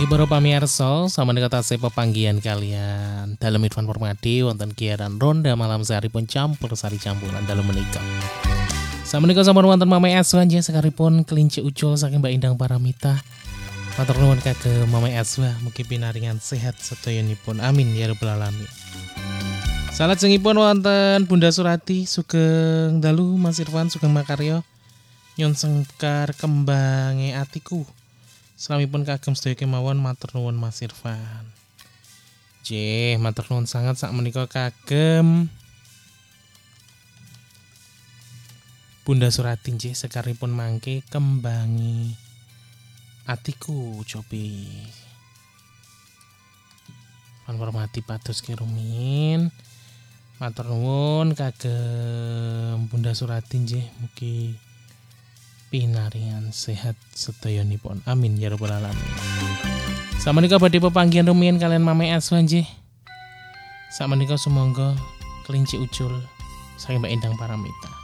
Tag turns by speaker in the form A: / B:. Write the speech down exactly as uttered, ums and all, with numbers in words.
A: Pagi para pamirsa, sama dengan tasih pepanggian kalian dalam Irfan Permadi wonten kiaran ronda malam sehari pun campur sari campuran dalam menikah. Sama menikah sama wonten Mama Eswan ya sekaripun kelinci ucul saking Mbak Indang Paramita. Matur nuwun kagem Mama Eswa mugi pinaringan sehat sedayanipun. Amin ya rabbal alamin. Salajengipun wonten Bunda Surati sugeng dalu Mas Irfan sugeng makarya nyun sengkar kembange atiku. Salamipun kagem sedaya kemawon matur nuwun Mas Irfan. Nggih, matur nuwun sangat sak menika kagem Bunda Surati nggih sekaripun mangke kembangi atiku cobi. Pan hormati pados kirumin. Matur nuwun kagem Bunda Surati nggih mugi pinaringan sehat sedayanipun. Amin ya rabbal alamin. Samenika badhe pepanggihan rumiyin kalian Mama Eswa nggih. Samenika sumangga kelinci ucul saking Mbak Indang Paramita.